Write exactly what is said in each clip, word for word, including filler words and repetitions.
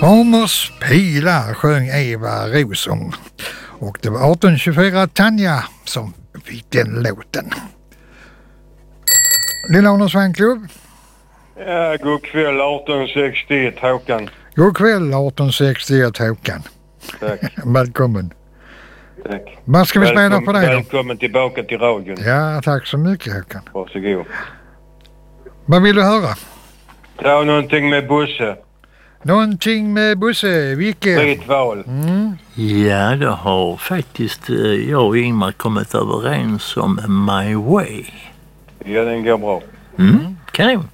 Homers pilar sjöng Eva Rosung. Och det var arton tjugofyra Tanja som fick den låten. Lilla Arnors fanklubb. Ja, god kväll arton sextioett Håkan. God kväll arton sextioett Håkan. Tack. Välkommen. Tack. Vad ska vi spela för dig då? Välkommen tillbaka till radion. Ja, tack så mycket Håkan. Varsågod. Vad vill du höra? Ta någonting med Bosse. Någonting med Bosse, vilket? Fritt val. Mm. Ja, det har faktiskt jag och Ingmar kommit överens om My Way. Ja, den går bra. Mm, kanon.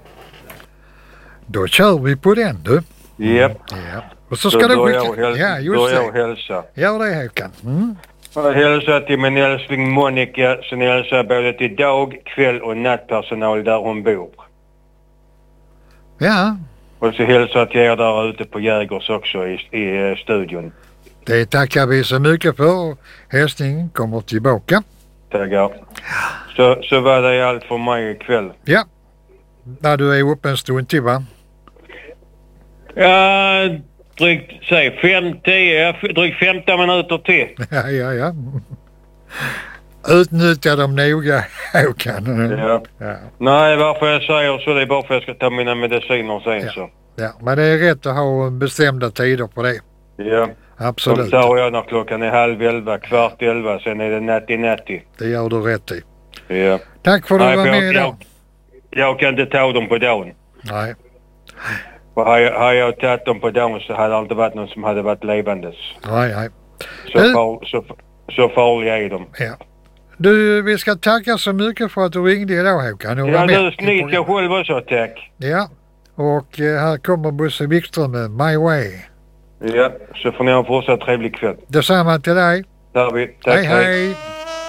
Då kör vi på den du. Japp. Ja. Och så ska du skicka... Häls- ja, just då jag det. hälsa. Gör det Håkan. Mm. Jag hälsar till min älskling Monica, sen hälsar både till dag, kväll och nattpersonal där hon bor. Ja, Och så hälsar till er där ute på Jägers också i, i uh, studion. det tackar vi så mycket för. Hälsningen kommer tillbaka. Tackar. Så, så var det allt för mig ikväll. Ja, när du är uppe en stund till va? Ja, drygt, säg, fem, tio, drygt femton minuter till. Ja, ja, ja. Utnyttja dem noga, Håkan. Ja. Ja. Nej, varför jag säger så det är bara för att jag ska ta mina mediciner sen Ja. så. Ja, men det är rätt att ha bestämda tider på det. Ja. Absolut. Så tar jag när klockan är halv elva, kvart elva, sen är det natti natti. Det gör du rätt i. Ja. Tack för att du Nej, var för med jag, idag. jag, jag kan inte ta dem på dagen. Nej. För har jag, har jag tagit dem på dagen så hade det inte varit någon som hade varit levandes. Nej, nej. Så, Du- far, så, så farliga är de. Ja. Du, vi ska tacka så mycket för att du ringde idag Håkan. Och Ja, var med du i snit jag programmet. själv också, tack. Ja, och eh, här kommer Bosse Wikström med My Way. Ja, så får ni ha en fortsatt trevlig kväll. Detsamma till dig. Där vi. Tack, Hej, hej.